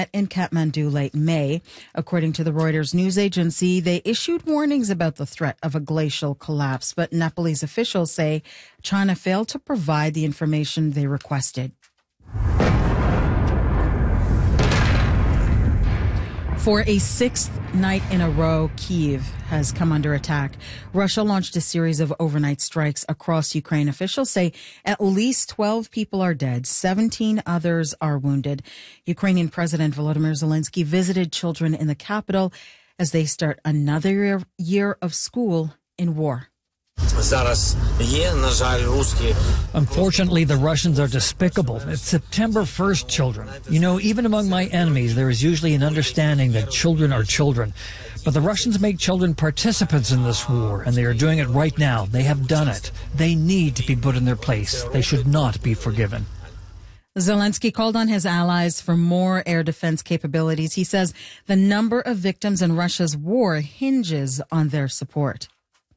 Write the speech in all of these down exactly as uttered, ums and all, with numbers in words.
met in Kathmandu late May. According to the Reuters news agency, they issued warnings about the threat of a glacial collapse, but Nepalese officials say China failed to provide the information they requested. For a sixth night in a row, Kyiv has come under attack. Russia launched a series of overnight strikes across Ukraine. Officials say at least twelve people are dead, seventeen others are wounded. Ukrainian President Volodymyr Zelensky visited children in the capital as they start another year of school in war. Unfortunately, the Russians are despicable. It's September first, children. You know, even among my enemies, there is usually an understanding that children are children. But the Russians make children participants in this war, and they are doing it right now. They have done it. They need to be put in their place. They should not be forgiven. Zelensky called on his allies for more air defense capabilities. He says the number of victims in Russia's war hinges on their support.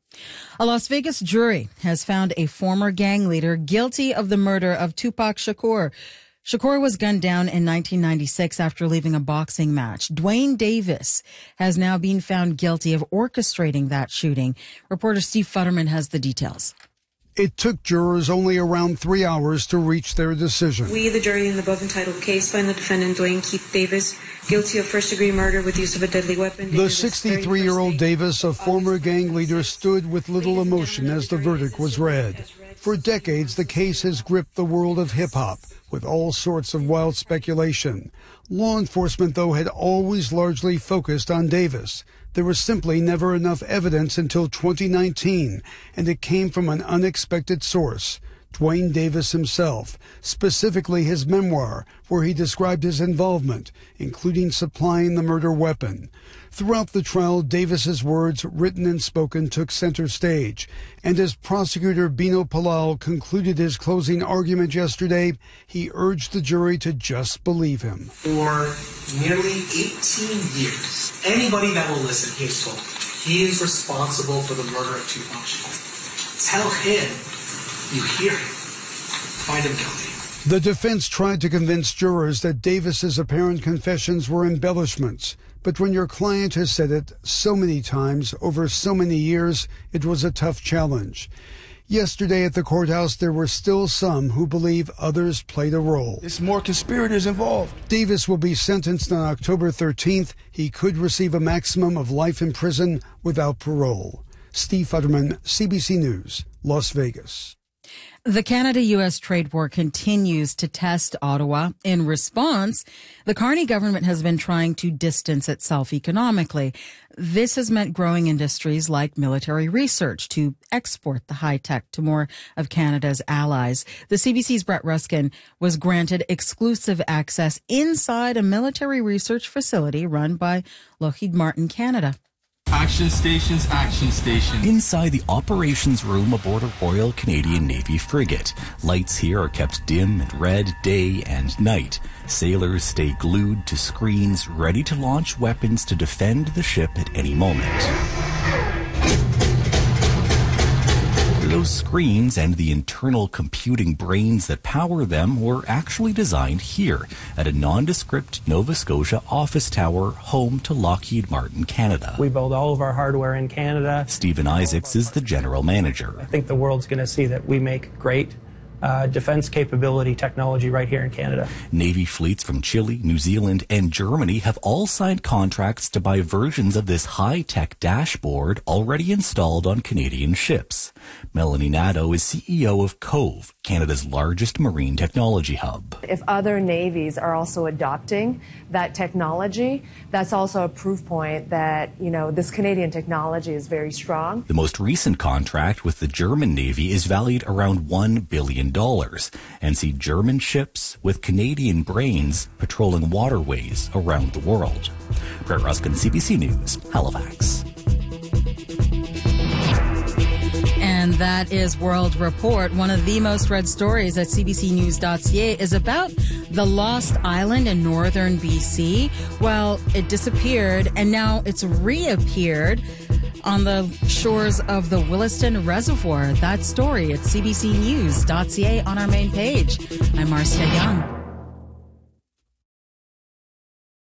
A Las Vegas jury has found a former gang leader guilty of the murder of Tupac Shakur. Shakur was gunned down in nineteen ninety-six after leaving a boxing match. Duane Davis has now been found guilty of orchestrating that shooting. Reporter Steve Futterman has the details. It took jurors only around three hours to reach their decision. We, the jury in the above-entitled case, find the defendant, Duane Keith Davis, guilty of first-degree murder with use of a deadly weapon. The sixty-three-year-old Davis, a former gang leader, stood with little emotion as the verdict was read. For decades, the case has gripped the world of hip-hop with all sorts of wild speculation. Law enforcement, though, had always largely focused on Davis. There was simply never enough evidence until twenty nineteen, and it came from an unexpected source, Duane Davis himself, specifically his memoir, where he described his involvement, including supplying the murder weapon. Throughout the trial, Davis's words, written and spoken, took center stage. And as prosecutor Bino Palal concluded his closing argument yesterday, he urged the jury to just believe him. For nearly eighteen years, anybody that will listen, he is told he is responsible for the murder of Tupac Shakur. Tell him you hear him. Find him guilty. The defense tried to convince jurors that Davis's apparent confessions were embellishments. But when your client has said it so many times over so many years, it was a tough challenge. Yesterday at the courthouse, there were still some who believe others played a role. There's more conspirators involved. Davis will be sentenced on October thirteenth. He could receive a maximum of life in prison without parole. Steve Futterman, C B C News, Las Vegas. The Canada-U S trade war continues to test Ottawa. In response, the Carney government has been trying to distance itself economically. This has meant growing industries like military research to export the high-tech to more of Canada's allies. The C B C's Brett Ruskin was granted exclusive access inside a military research facility run by Lockheed Martin Canada. Action stations, action stations. Inside the operations room aboard a Royal Canadian Navy frigate. Lights here are kept dim and red day and night. Sailors stay glued to screens, ready to launch weapons to defend the ship at any moment. Those screens and the internal computing brains that power them were actually designed here at a nondescript Nova Scotia office tower home to Lockheed Martin Canada. We build all of our hardware in Canada. Stephen Isaacs is the general manager. I think the world's going to see that we make great Uh, defense capability technology right here in Canada. Navy fleets from Chile, New Zealand, and Germany have all signed contracts to buy versions of this high-tech dashboard already installed on Canadian ships. Melanie Nadeau is C E O of Cove, Canada's largest marine technology hub. If other navies are also adopting that technology, that's also a proof point that, you know, this Canadian technology is very strong. The most recent contract with the German Navy is valued around one billion dollars and see German ships with Canadian brains patrolling waterways around the world. Brett Ruskin, C B C News, Halifax. And that is World Report. One of the most read stories at c b c news dot c a is about the lost island in northern B C. Well, it disappeared and now it's reappeared on the shores of the Williston Reservoir. That story at c b c news dot c a on our main page. I'm Marcia Young.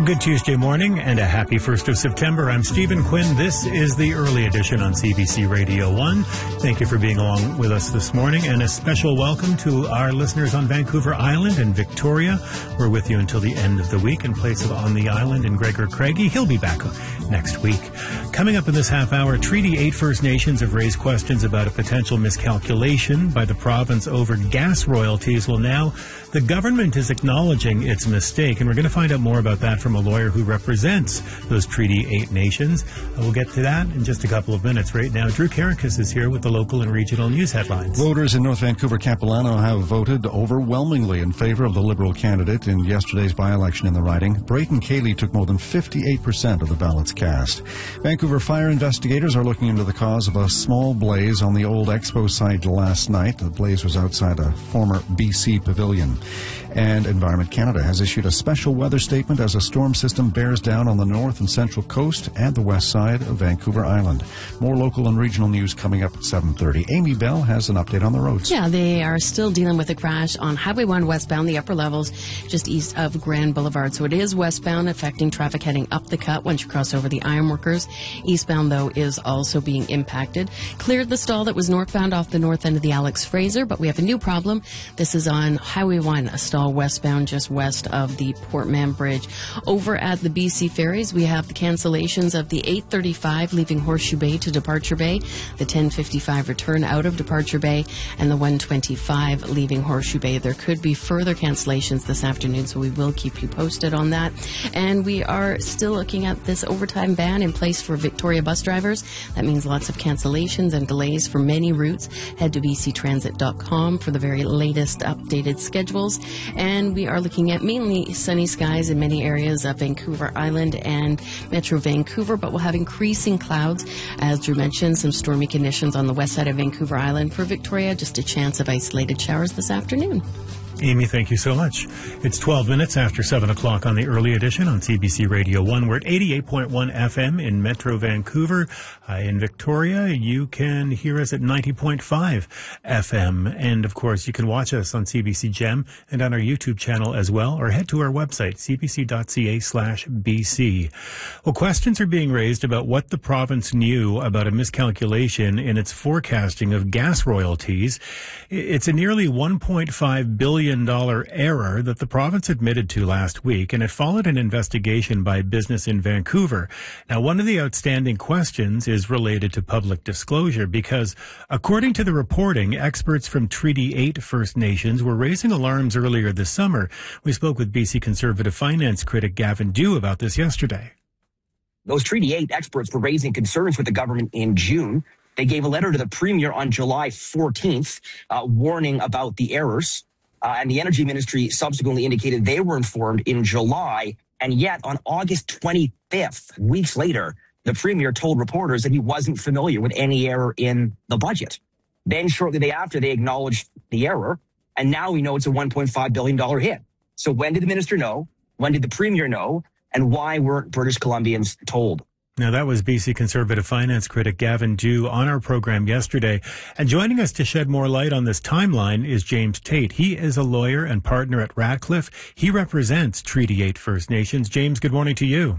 Good Tuesday morning and a happy first of September. I'm Stephen Quinn. This is the early edition on C B C Radio one. Thank you for being along with us this morning, and a special welcome to our listeners on Vancouver Island and Victoria. We're with you until the end of the week in place of On the Island and Gregor Craigie. He'll be back next week. Coming up in this half hour, Treaty eight First Nations have raised questions about a potential miscalculation by the province over gas royalties. Well, now the government is acknowledging its mistake, and we're going to find out more about that from a lawyer who represents those Treaty eight nations. We'll get to that in just a couple of minutes. Right now, Drew Karakis is here with the local and regional news headlines. Voters in North Vancouver Capilano have voted overwhelmingly in favor of the Liberal candidate in yesterday's by-election in the riding. Brayton Cayley took more than fifty-eight percent of the ballots cast. Vancouver fire investigators are looking into the cause of a small blaze on the old expo site last night. The blaze was outside a former B C pavilion. And Environment Canada has issued a special weather statement as a storm system bears down on the north and central coast and the west side of Vancouver Island. More local and regional news coming up at seven thirty. Amy Bell has an update on the roads. Yeah, they are still dealing with a crash on Highway one westbound, the upper levels just east of Grand Boulevard. So it is westbound, affecting traffic heading up the cut once you cross over the Ironworkers. Eastbound, though, is also being impacted. Cleared the stall that was northbound off the north end of the Alex Fraser, but we have a new problem. This is on Highway one, a stall westbound just west of the Port Mann Bridge. Over at the B C Ferries, we have the cancellations of the eight thirty-five leaving Horseshoe Bay to Departure Bay, the ten fifty-five return out of Departure Bay, and the one twenty-five leaving Horseshoe Bay. There could be further cancellations this afternoon, so we will keep you posted on that. And we are still looking at this overtime ban in place for Victoria bus drivers. That means lots of cancellations and delays for many routes. Head to b c transit dot com for the very latest updated schedules. And we are looking at mainly sunny skies in many areas of Vancouver Island and Metro Vancouver, but we'll have increasing clouds. As Drew mentioned, some stormy conditions on the west side of Vancouver Island. For Victoria, just a chance of isolated showers this afternoon. Amy, thank you so much. It's twelve minutes after seven o'clock on the early edition on C B C Radio one. We're at eighty-eight point one F M in Metro Vancouver. Uh, in Victoria, you can hear us at ninety point five F M. And, of course, you can watch us on C B C Gem and on our YouTube channel as well, or head to our website, c b c dot c a slash b c. Well, questions are being raised about what the province knew about a miscalculation in its forecasting of gas royalties. It's a nearly one point five billion dollars error that the province admitted to last week, and it followed an investigation by Business in Vancouver. Now, one of the outstanding questions is related to public disclosure because, according to the reporting, experts from Treaty eight First Nations were raising alarms earlier this summer. We spoke with B C Conservative finance critic Gavin Dew about this yesterday. Those Treaty eight experts were raising concerns with the government in June. They gave a letter to the Premier on July fourteenth, uh, warning about the errors. Uh, and the Energy Ministry subsequently indicated they were informed in July. And yet, on August twenty-fifth, weeks later, the Premier told reporters that he wasn't familiar with any error in the budget. Then, shortly thereafter, they acknowledged the error. And now we know it's a one point five billion dollars hit. So when did the minister know? When did the Premier know? And why weren't British Columbians told? Now, that was B C Conservative finance critic Gavin Dew on our program yesterday. And joining us to shed more light on this timeline is James Tate. He is a lawyer and partner at Radcliffe. He represents Treaty eight First Nations. James, good morning to you.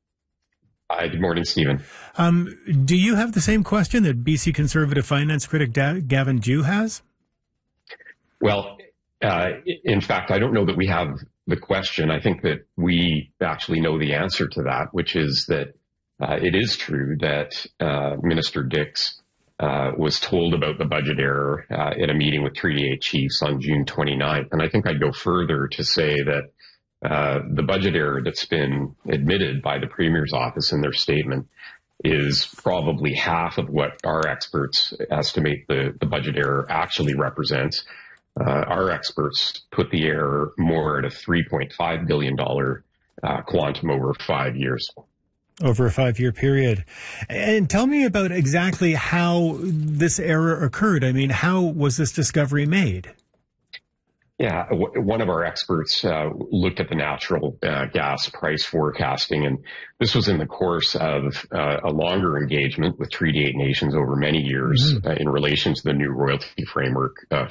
Hi, good morning, Stephen. Um, do you have the same question that B C Conservative finance critic da- Gavin Dew has? Well, uh, in fact, I don't know that we have the question. I think that we actually know the answer to that, which is that Uh, it is true that uh, Minister Dix uh, was told about the budget error uh, at a meeting with Treaty eight chiefs on June twenty-ninth. And I think I'd go further to say that uh, the budget error that's been admitted by the Premier's office in their statement is probably half of what our experts estimate the, the budget error actually represents. Uh, our experts put the error more at a three point five billion dollars uh, quantum over five years. Over a five-year period. And tell me about exactly how this error occurred. I mean, how was this discovery made? Yeah, w- one of our experts uh, looked at the natural uh, gas price forecasting, and this was in the course of uh, a longer engagement with Treaty eight nations over many years mm-hmm. uh, in relation to the new royalty framework uh,